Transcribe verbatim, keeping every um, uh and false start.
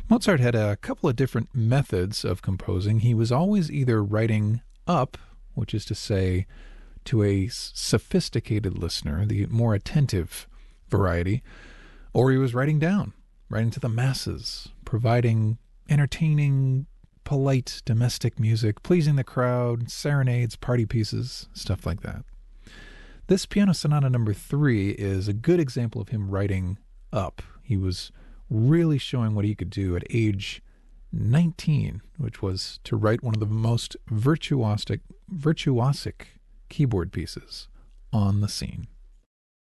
Mozart had a couple of different methods of composing. He was always either writing up, which is to say, to a sophisticated listener, the more attentive variety, or he was writing down, writing to the masses, providing entertaining, polite domestic music, pleasing the crowd, serenades, party pieces, stuff like that. This Piano Sonata number three is a good example of him writing up. He was really showing what he could do at age nineteen, which was to write one of the most virtuosic, virtuosic keyboard pieces on the scene.